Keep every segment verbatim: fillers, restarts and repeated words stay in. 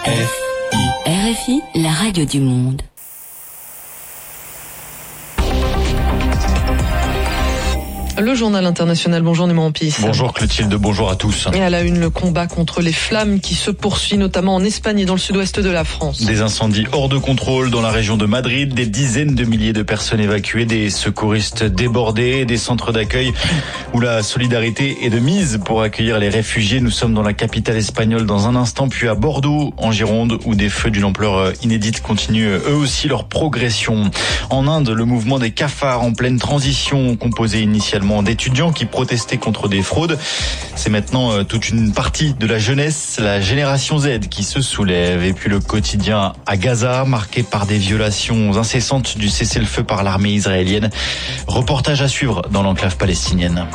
R F I, la radio du monde. Le journal international, bonjour Néma Ampis. Bonjour Clotilde, bonjour à tous. Et à la une, le combat contre les flammes qui se poursuit notamment en Espagne et dans le sud-ouest de la France. Des incendies hors de contrôle dans la région de Madrid, des dizaines de milliers de personnes évacuées, des secouristes débordés, des centres d'accueil où la solidarité est de mise pour accueillir les réfugiés. Nous sommes dans la capitale espagnole dans un instant, puis à Bordeaux, en Gironde, où des feux d'une ampleur inédite continuent eux aussi leur progression. En Inde, le mouvement des cafards en pleine transition, composé initialement d'étudiants qui protestaient contre des fraudes. C'est maintenant toute une partie de la jeunesse, la génération Z, qui se soulève. Et puis le quotidien à Gaza, marqué par des violations incessantes du cessez-le-feu par l'armée israélienne. Reportage à suivre dans l'enclave palestinienne.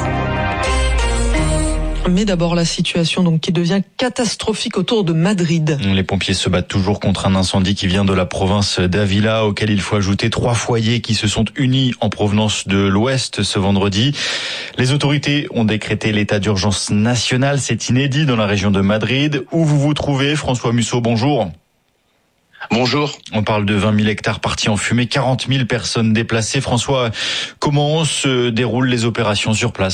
Mais d'abord la situation donc qui devient catastrophique autour de Madrid. Les pompiers se battent toujours contre un incendie qui vient de la province d'Ávila, auquel il faut ajouter trois foyers qui se sont unis en provenance de l'Ouest ce vendredi. Les autorités ont décrété l'état d'urgence national. C'est inédit dans la région de Madrid. Où vous vous trouvez, François Musso, bonjour. Bonjour. On parle de vingt mille hectares partis en fumée, quarante mille personnes déplacées. François, comment se déroulent les opérations sur place ?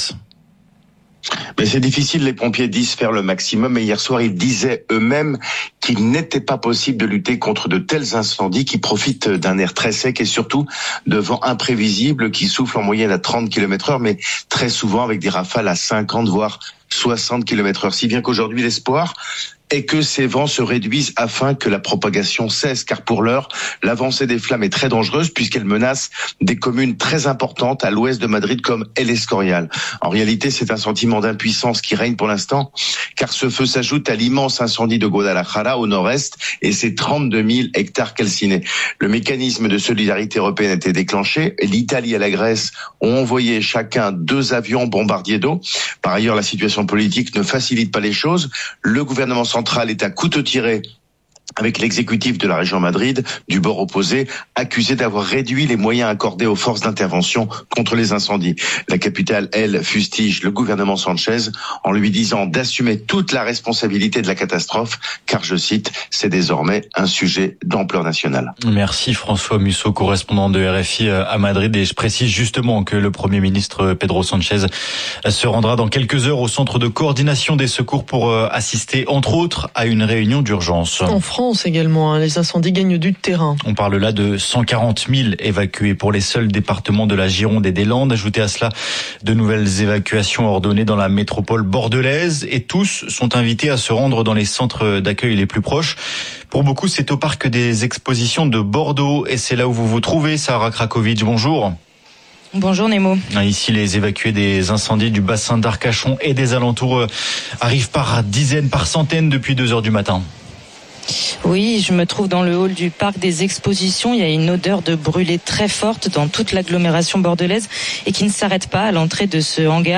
Mais c'est difficile, les pompiers disent faire le maximum, mais hier soir, ils disaient eux-mêmes qu'il n'était pas possible de lutter contre de tels incendies qui profitent d'un air très sec et surtout de vents imprévisibles qui soufflent en moyenne à trente kilomètres heure, mais très souvent avec des rafales à cinquante voire soixante kilomètres heure. Si bien qu'aujourd'hui, l'espoir est que ces vents se réduisent afin que la propagation cesse, car pour l'heure, l'avancée des flammes est très dangereuse puisqu'elle menace des communes très importantes à l'ouest de Madrid comme El Escorial. En réalité, c'est un sentiment d'impuissance qui règne pour l'instant, car ce feu s'ajoute à l'immense incendie de Guadalajara au nord-est et ses trente-deux mille hectares calcinés. Le mécanisme de solidarité européenne a été déclenché. L'Italie et la Grèce ont envoyé chacun deux avions bombardiers d'eau. Par ailleurs, la situation politique ne facilite pas les choses. Le gouvernement central est à couteau tiré avec l'exécutif de la région Madrid, du bord opposé, accusé d'avoir réduit les moyens accordés aux forces d'intervention contre les incendies. La capitale, elle, fustige le gouvernement Sanchez en lui disant d'assumer toute la responsabilité de la catastrophe, car, je cite, c'est désormais un sujet d'ampleur nationale. Merci François Musso, correspondant de R F I à Madrid. Et je précise justement que le Premier ministre Pedro Sanchez se rendra dans quelques heures au centre de coordination des secours pour assister, entre autres, à une réunion d'urgence. En France également, hein, les incendies gagnent du terrain. On parle là de cent quarante mille évacués pour les seuls départements de la Gironde et des Landes. Ajoutez à cela de nouvelles évacuations ordonnées dans la métropole bordelaise, et tous sont invités à se rendre dans les centres d'accueil les plus proches. Pour beaucoup, c'est au parc des expositions de Bordeaux, et c'est là où vous vous trouvez, Sarah Krakovic. Bonjour. Bonjour Nemo. Ici, les évacués des incendies du bassin d'Arcachon et des alentours arrivent par dizaines, par centaines depuis deux heures du matin. Oui, je me trouve dans le hall du parc des expositions. Il y a une odeur de brûlé très forte dans toute l'agglomération bordelaise et qui ne s'arrête pas à l'entrée de ce hangar.